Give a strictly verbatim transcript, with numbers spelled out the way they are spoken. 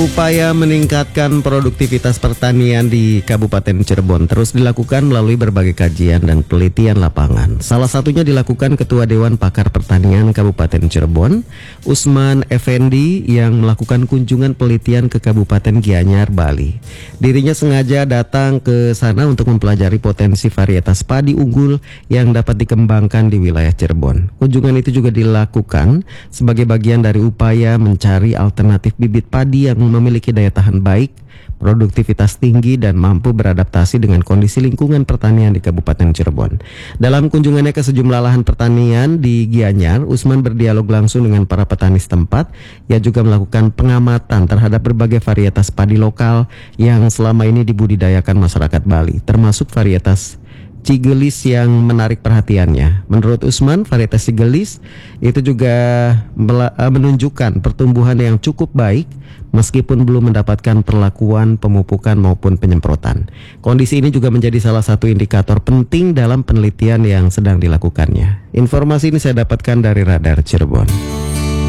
Upaya meningkatkan produktivitas pertanian di Kabupaten Cirebon terus dilakukan melalui berbagai kajian dan penelitian lapangan. Salah satunya dilakukan Ketua Dewan Pakar Pertanian Kabupaten Cirebon, Usman Effendi, yang melakukan kunjungan penelitian ke Kabupaten Gianyar, Bali. Dirinya sengaja datang ke sana untuk mempelajari potensi varietas padi unggul yang dapat dikembangkan di wilayah Cirebon. Kunjungan itu juga dilakukan sebagai bagian dari upaya mencari alternatif bibit padi yang memiliki daya tahan baik, produktivitas tinggi, dan mampu beradaptasi dengan kondisi lingkungan pertanian di Kabupaten Cirebon. Dalam kunjungannya ke sejumlah lahan pertanian di Gianyar, Usman berdialog langsung dengan para petani setempat. Ia juga melakukan pengamatan terhadap berbagai varietas padi lokal yang selama ini dibudidayakan masyarakat Bali, termasuk varietas cigelis yang menarik perhatiannya. Menurut Usman, varietas cigelis itu juga menunjukkan pertumbuhan yang cukup baik meskipun belum mendapatkan perlakuan pemupukan maupun penyemprotan. Kondisi ini juga menjadi salah satu indikator penting dalam penelitian yang sedang dilakukannya. Informasi ini saya dapatkan dari Radar Cirebon.